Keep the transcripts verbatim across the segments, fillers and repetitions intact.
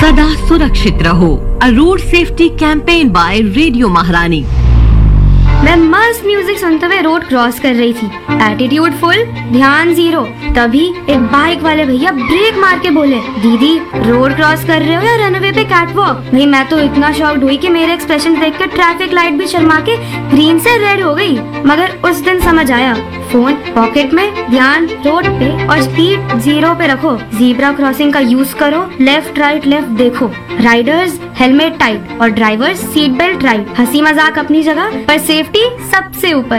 सदा सुरक्षित रहो। अ road safety campaign bye radio महारानी। मैं मस्त म्यूजिक सुनते हुए रोड क्रॉस कर रही थी, एटीट्यूड फुल, ध्यान जीरो। तभी एक बाइक वाले भैया ब्रेक मार के बोले, दीदी रोड क्रॉस कर रहे हो या रनवे पे कैटवॉक? भाई मैं तो इतना शॉक्ड हुई कि मेरे एक्सप्रेशन देख कर ट्रैफिक लाइट भी शर्मा के ग्रीन से रेड हो गई। मगर उस दिन समझ आया, फोन पॉकेट में, ध्यान रोड पे और स्पीड जीरो पे रखो। जीब्रा क्रॉसिंग का यूज करो, लेफ्ट राइट लेफ्ट देखो। राइडर्स हेलमेट टाइट और ड्राइवर्स सीट बेल्ट राइट। हंसी मजाक अपनी जगह पर सेफ्टी सबसे ऊपर।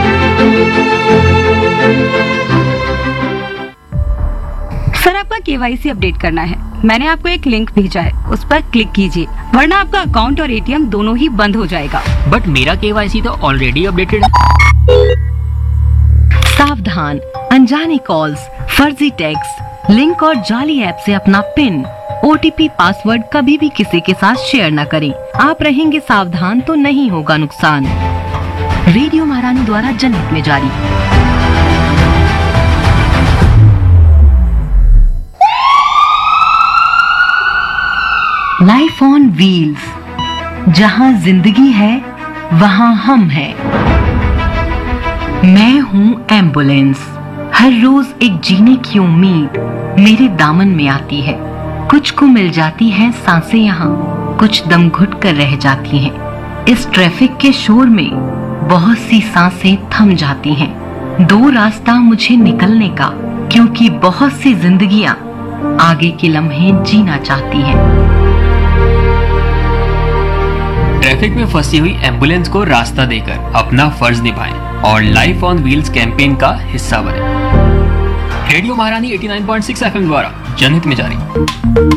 सर आपका केवाईसी अपडेट करना है, मैंने आपको एक लिंक भेजा है, उस पर क्लिक कीजिए वरना आपका अकाउंट और एटीएम दोनों ही बंद हो जाएगा। बट मेरा केवाईसी तो ऑलरेडी अपडेटेड है। सावधान, अनजाने कॉल्स, फर्जी टेक्स्ट, लिंक और जाली ऐप से अपना पिन, ओटीपी, पासवर्ड कभी भी किसी के साथ शेयर न करें। आप रहेंगे सावधान तो नहीं होगा नुकसान। रेडियो महारानी द्वारा जनहित में जारी। लाइफ ऑन व्हील्स, जहां जिंदगी है वहां हम हैं। मैं हूं एम्बुलेंस। हर रोज एक जीने की उम्मीद मेरे दामन में आती है। कुछ को मिल जाती है सांसें यहाँ, कुछ दम घुट कर रह जाती हैं। इस ट्रैफिक के शोर में बहुत सी सांसें थम जाती हैं। दो रास्ता मुझे निकलने का, क्योंकि बहुत सी जिंदगियां आगे के लम्हे जीना चाहती हैं। ट्रैफिक में फंसी हुई एम्बुलेंस को रास्ता देकर अपना फर्ज निभाएं और लाइफ ऑन व्हील्स कैंपेन का हिस्सा बने। रेडियो महारानी eighty nine point six FM द्वारा जनहित में जारी।